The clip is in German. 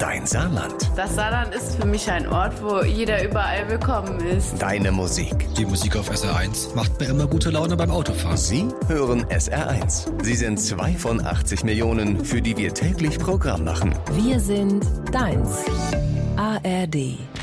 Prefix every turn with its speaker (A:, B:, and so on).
A: Dein Saarland.
B: Das Saarland ist für mich ein Ort, wo jeder überall willkommen ist.
A: Deine Musik.
C: Die Musik auf SR1 macht mir immer gute Laune beim Autofahren.
A: Sie hören SR1. Sie sind 2 von 80 Millionen, für die wir täglich Programm machen.
D: Wir sind deins. ARD.